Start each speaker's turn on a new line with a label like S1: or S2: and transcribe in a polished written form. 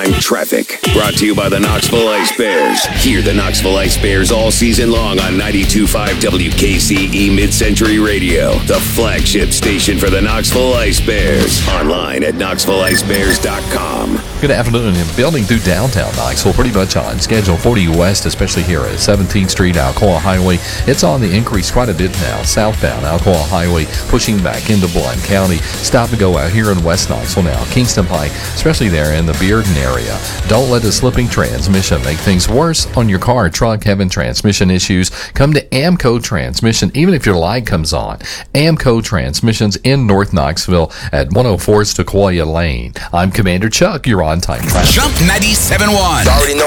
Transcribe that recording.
S1: on-time traffic. Brought to you by the Knoxville Ice Bears. Hear the Knoxville Ice Bears all season long on 92.5 WKCE Mid-Century Radio, the flagship station for the Knoxville Ice Bears. Online at KnoxvilleIceBears.com.
S2: Good afternoon. Building through downtown Knoxville, pretty much on schedule. 40 West, especially here at 17th Street, Alcoa Highway. It's on the increase quite a bit now. Southbound Alcoa Highway pushing back into Blount County. Stop and go out here in West Knoxville now. Kingston Pike, especially there in the Bearden area. Don't let a slipping transmission make things worse on your car or truck having transmission issues. Come to Amco Transmission, even if your light comes on. Amco Transmissions in North Knoxville at 104 Sequoia Lane. I'm Commander Chuck. You're on time traffic.
S3: Jump 97.1.